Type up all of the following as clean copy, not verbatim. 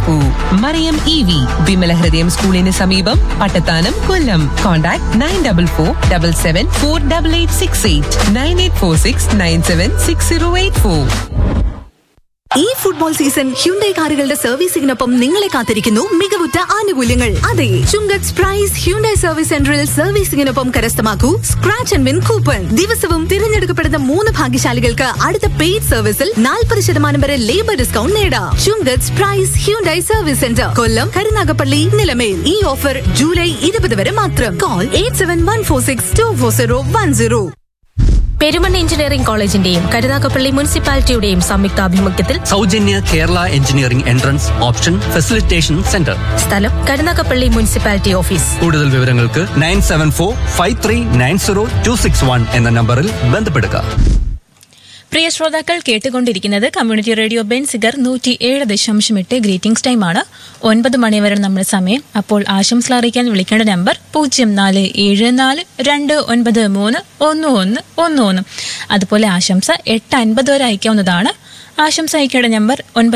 തിരഞ്ഞെടുക്കൂ. Mariyam EV, Vimala ഹൃദയം സ്കൂളിന് സമീപം, പട്ടത്താനം, കൊല്ലം. കോൺടാക്ട് 9447748868 9846976084. ഈ ഫുട്ബോൾ സീസൺ ഹ്യുണ്ടായി കാറുകളുടെ സർവീസിംഗിനൊപ്പം നിങ്ങളെ കാത്തിരിക്കുന്നു മികവുറ്റ ആനുകൂല്യങ്ങൾ. അതെ, ചുങ്കത്ത് പ്രൈസ് ഹ്യുണ്ടായി സർവീസ് സെന്ററിൽ സർവീസിംഗിനൊപ്പം കരസ്ഥമാക്കൂ സ്ക്രാച്ച് ആൻഡ് വിൻ കൂപ്പൺ. ദിവസവും തിരഞ്ഞെടുക്കപ്പെടുന്ന 3 ഭാഗ്യശാലികൾക്ക് അടുത്ത പെയ്ഡ് സർവീസിൽ 40% വരെ ലേബർ ഡിസ്കൗണ്ട് നേടാം. ചുങ്കത്ത് പ്രൈസ് ഹ്യുണ്ടായി സർവീസ് സെന്റർ, കൊല്ലം, കരുനാഗപ്പള്ളി, നിലമേൽ. ഈ ഓഫർ ജൂലൈ 20 വരെ മാത്രം. കോൾ 8714624010. പെരുമണ്ണ എഞ്ചിനീയറിംഗ് കോളേജിന്റെയും കരുനാഗപ്പള്ളി മുനിസിപ്പാലിറ്റിയുടെയും സംയുക്താഭിമുഖ്യത്തിൽ സൗജന്യ Kerala engineering entrance option facilitation centre. സ്ഥലം കരുനാഗപ്പള്ളി മുനിസിപ്പാലിറ്റി ഓഫീസ്. കൂടുതൽ വിവരങ്ങൾക്ക് 9745390261 എന്ന നമ്പറിൽ ബന്ധപ്പെടുക. പ്രിയ ശ്രോതാക്കൾ, കേട്ടുകൊണ്ടിരിക്കുന്നത് കമ്മ്യൂണിറ്റി റേഡിയോ ബെൻസിഗർ 107.8 ഗ്രീറ്റിംഗ്സ് ടൈമാണ്. 9 മണിവരെ നമ്മുടെ സമയം. അപ്പോൾ ആശംസ അറിയിക്കാൻ വിളിക്കേണ്ട നമ്പർ 0474293111. അതുപോലെ ആശംസ 8:50 വരെ അയക്കാവുന്നതാണ്. ആശംസ അയക്കേണ്ട number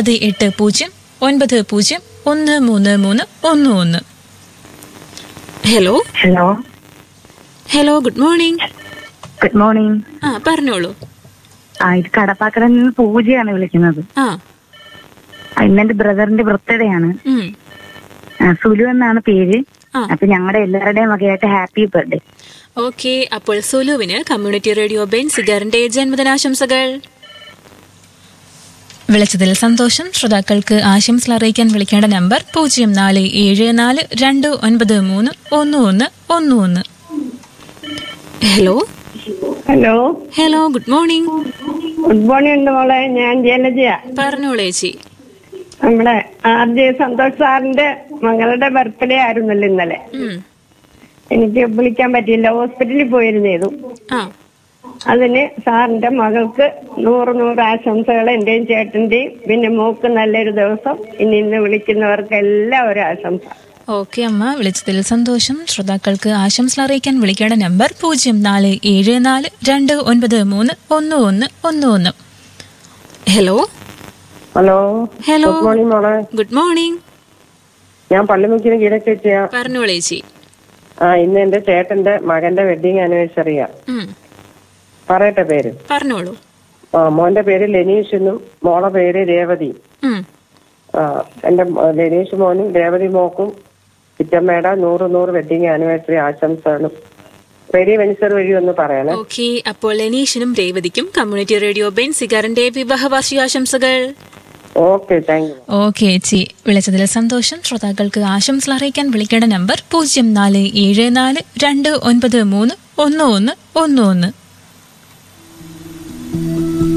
9809013311. Hello hello hello good morning. Good morning. പറഞ്ഞോളൂ. ഇത് കടപ്പാക്കടയിൽ നിന്ന് പൂജയാണ് വിളിക്കുന്നത്. ഇന്നെന്റെ ബ്രദറിന്റെ ബർത്ത്ഡേ ആണ്. സുലു എന്നാണ് പേര്. അപ്പൊ ഞങ്ങളുടെ എല്ലാവരുടെയും വകയായിട്ട് ഹാപ്പി ബർത്ത്ഡേ. ഓക്കെ, അപ്പോൾ സുലുവിന് കമ്മ്യൂണിറ്റി റേഡിയോ ബെൻസിഗറിന്റെ ജന്മദിനാശംസകൾ. വിളിച്ചതിൽ സന്തോഷം. ശ്രോതാക്കൾക്ക് ആശംസ അറിയിക്കാൻ വിളിക്കേണ്ട number 0474293111. Hello hello hello good morning. Good morning മോളെ, ഞാൻ ജലജയ. പറഞ്ഞോളൂ ചേച്ചി. നമ്മുടെ RJ സന്തോഷ് സാറിന്റെ മകളുടെ ബർത്ത്ഡേ ആയിരുന്നല്ലോ ഇന്നലെ. എനിക്ക് വിളിക്കാൻ പറ്റിയില്ല, ഹോസ്പിറ്റലിൽ പോയിരുന്നേതു. അതിന് സാറിന്റെ മകൾക്ക് 100 ആശംസകൾ എന്റെയും ചേട്ടന്റെയും. പിന്നെ മോക്ക് നല്ലൊരു ദിവസം. ഇന്ന് വിളിക്കുന്നവർക്ക് എല്ലാവരും ആശംസ. ഓക്കെ അമ്മ, വിളിച്ചതിൽ സന്തോഷം. ശ്രോതാക്കൾക്ക് ആശംസ അറിയിക്കാൻ വിളിക്കേണ്ട number 0474293111. Hello hello hello good morning മോളെ. Good morning. ഞാൻ പള്ളിമുക്കിന് ഗീതച്ചേച്ചിയാ. പറഞ്ഞോളൂ ചേച്ചി. ഇന്ന് എന്റെ ചേട്ടന്റെ മകന്റെ വെഡിങ് ആനിവേഴ്സറിയാ. പറയട്ടെ പേര്? പറഞ്ഞോളൂ. മോന്റെ പേര് ലെനീഷ് എന്നും മോളെ പേര് രേവതി. എന്റെ ലെനീഷ് മോനും രേവതി മോക്കും ചിറ്റമ്മയുടെ 100 വെഡിങ് ആനിവേഴ്സറി ആശംസകളും റേഡിയോ വെൻസർ വഴി ഒന്ന് പറയണേ. ഓക്കെ, അപ്പോൾ ലെനീഷിനും രേവതിക്കും കമ്മ്യൂണിറ്റി റേഡിയോ ബെൻസിഗറിന്റെ വിവാഹ വാർഷികാശംസകൾ. Okay, thank you. ഓക്കെ ചേച്ചി, വിളിച്ചതിൽ സന്തോഷം. ശ്രോതാക്കൾക്ക് ആശംസ അറിയിക്കാൻ വിളിക്കേണ്ട നമ്പർ 0474293111.